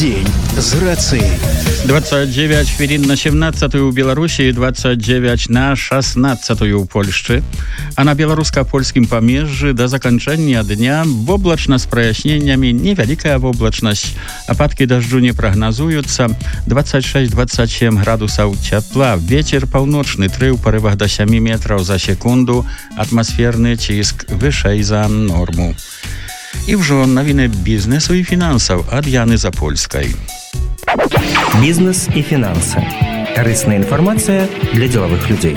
Дзень з рацыяй. 29 хвілін на 17 у Беларусі, 29 на 16 у Польшчы. А на беларуска-польскім памежжы да заканчэння дня воблачна з праясненнямі, невялікая воблачнасць. Ападкі дажджу не прагназуюцца. 26-27 градусаў цяпла. Вецер паўночны 3 ў парывах да 7 метраў за секунду. Атмасферны ціск вышэй за норму. І ўжо навіны бізнесу і фінансаў ад Яны Запольскай. Бизнес и финансы. Корыстная информация для деловых людей.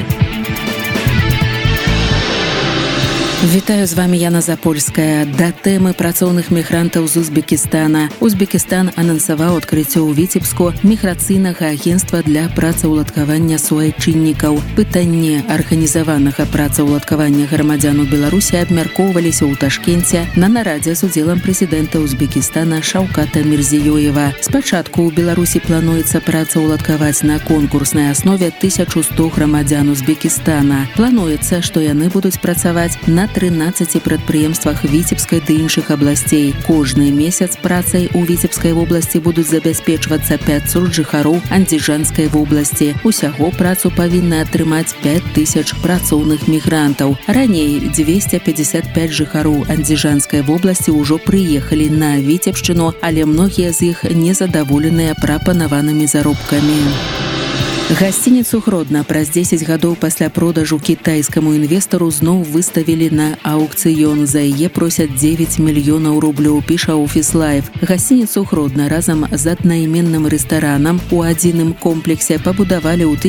Вітаю, з вами Яна Запольская. Да тэмы працоўных мігрантаў з Узбекістана. Узбекістан анансаваў адкрыццё ў Віцебску міграцыйнага агенцтва для працаўладкавання суайчыннікаў. Пытанне арганізаванага працаўладкавання грамадзян у Беларусі абмяркоўваліся ў Ташкенце на нарадзе з удзелам прэзідэнта Узбекістана Шаўката Мірзіёева. Спачатку ў Беларусі плануецца працаўладкаваць на конкурснай аснове 1100 грамадзян Узбекістана. Плануецца, што яны будуць працаваць на 13 прадпрыемствах Віцебскай ды іншых абласцей. Кожны месяц працай у Віцебскай вобласці будуць забяспечвацца 500 жыхароў Андзіжанскай вобласці. Усяго працу павінны атрымаць 5000 працоўных мігрантаў. Раней 255 жыхароў Андзіжанскай вобласці ўжо прыехалі на Віцебшчыну, але многія з іх незадаволеныя прапанаванымі заробкамі. Гасцініцу Гродна праз 10 гадоў пасля продажу кітайскаму інвестару зноў выставілі на аукцыён. За яе просяць 9 мільёнаў рублёў, піша Office Life. Гасцініцу Гродна разам з аднайменным рэстаранам у адзіным комплексе пабудавалі ў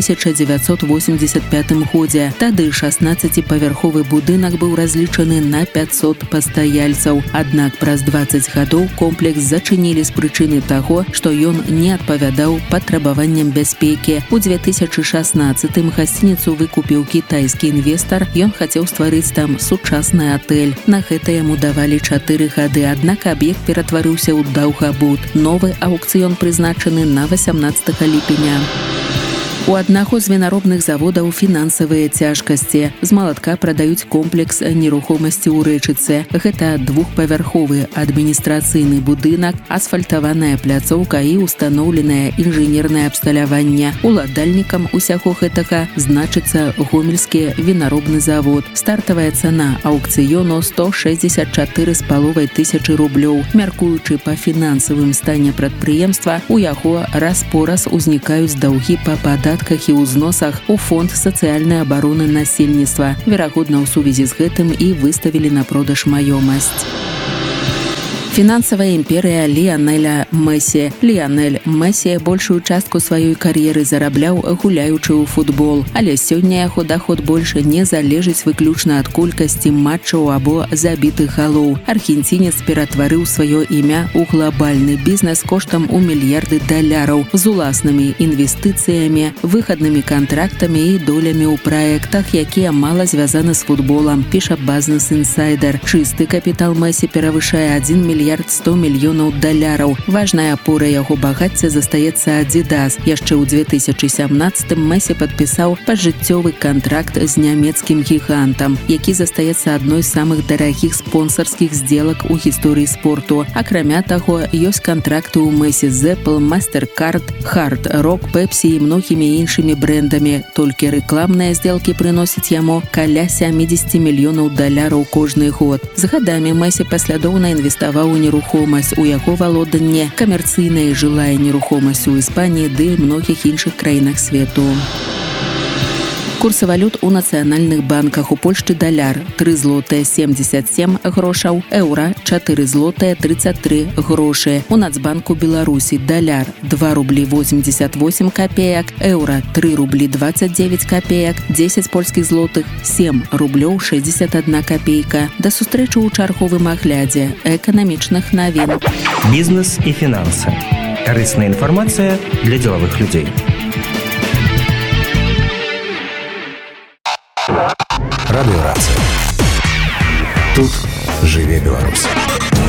1985 годзе. Тады 16-павярховы будынак быў разлічаны на 500 пастаяльцаў. Аднак праз 20 гадоў комплекс зачынілі з прычыны таго, што ён не адпавядаў патрабаванням бяспекі. У 2016-м гасцініцу выкупіў кітайскі інвестар. Ён хацеў стварыць там сучасны атэль. На гэта яму давалі 4 гады, аднак аб'ект ператварыўся ў даўгабуд. Новы аукцыён прызначаны на 18 ліпеня. У аднаго з вінаробных заводаў фінансавыя цяжкасці. З маладка прадаюць комплекс нерухомасці ў Рэчыцы. Гэта двухпавярховы адміністрацыйны будынак, асфальтаваная пляцоўка і устаноўленае інжынернае абсталяванне. Уладальнікам усяго гэтага значыцца Гомельскі вінаробны завод. Стартавая цана аукцыёну 164,5 тысячы рублёў. Мяркуючы па фінансавым стане прадпрыемства, у яго раз-пораз узнікаюць даўгі па падатках і ўзносах у фонд сацыяльнай абароны насельніцтва. Верагодна, у сувязі з гэтым і выставілі на продаж маёмасць. Фінансавая імперыя Ліянеля Месі. Ліянель Месі большую частку сваёй кар'еры зарабляў, гуляючы ў футбол. Але сёння яго даход больше не залежыць выключна ад колькасці матчаў або забітых галоў. Аргенцінец ператварыў сваё імя ў глобальны бізнес коштам у мільярды даляраў з уласнымі інвестыцыямі, выхаднымі кантрактамі і долямі ў праектах, якія мала звязаны з футболам, піша Business Insider. Чысты капітал Месі перавышае 1 мільярд 100 мільёнаў даляраў. Важная апора яго багацця застаецца Adidas. Яшчэ ў 2017-м Месі падпісаў пажыццёвы кантракт з нямецкім гігантам, які застаецца адной з самых дарагіх спонсарскіх здзелак у гісторыі спорту. Акрамя таго, ёсць кантракты ў Месі з Apple, Mastercard, Hard Rock, Pepsi і многімі іншымі брэндамі. Толькі рэкламныя здзелкі прыносяць яму каля 70 мільёнаў даляраў кожны год. З гадамі Месі паслядоўна інвеставаў у нерухомасць. У яго валоданне камерцыйная і жылая нерухомасць у Іспаніі ды многіх іншых краінах свету. Курсы валют у нацыянальных банках. У Польшчы даляр 3 злотыя 77 грошаў, еўра 4 злотыя 33 грошы. У Нацбанку Беларусі даляр 2 рублі 88 копеек, еўра 3 рублі 29 копеек, 10 польскіх злотых 7 рублёў 61 копейка. Да сустрэчы ў чарговым аглядзе эканамічных навін. Бизнес и финансы. Корыстная информация для деловых людей. Радыё Рацыя. Тут жыве Беларусь.